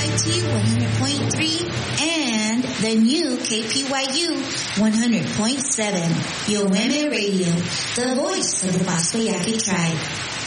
WNT 100.3 and the new KPYU 100.7. Your Women Radio, the voice of the Basco Yaqui tribe.